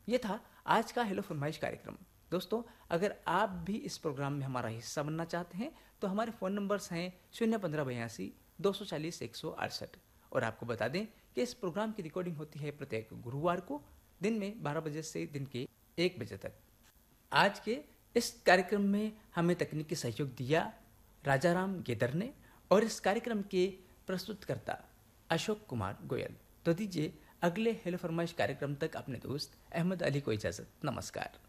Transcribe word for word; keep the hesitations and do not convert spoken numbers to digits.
ये था आज का हेलो फरमाइश कार्यक्रम। दोस्तों, अगर आप भी इस प्रोग्राम में हमारा हिस्सा बनना चाहते हैं तो हमारे फ़ोन नंबर्स हैं शून्य पंद्रह बयासी दो सौ चालीस एक सौ अड़सठ। और आपको बता दें कि इस प्रोग्राम की रिकॉर्डिंग होती है प्रत्येक गुरुवार को दिन में बारह बजे से दिन के एक बजे तक। आज के इस कार्यक्रम में हमें तकनीकी सहयोग दिया राजाराम गेदर ने और इस कार्यक्रम के प्रस्तुतकर्ता अशोक कुमार गोयल। तो दीजिए अगले हेलो फरमाइश कार्यक्रम तक अपने दोस्त अहमद अली को इजाज़त। नमस्कार।